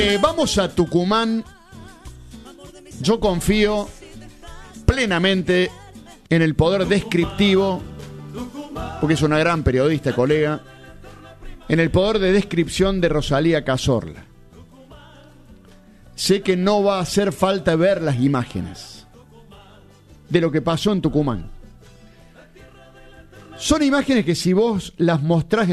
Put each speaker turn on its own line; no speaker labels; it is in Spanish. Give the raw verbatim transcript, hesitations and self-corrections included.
Eh, vamos a Tucumán. Yo confío plenamente en el poder descriptivo, porque es una gran periodista, colega, en el poder de descripción de Rosalía Cazorla. Sé que no va a hacer falta ver las imágenes de lo que pasó en Tucumán. Son imágenes que si vos las mostrás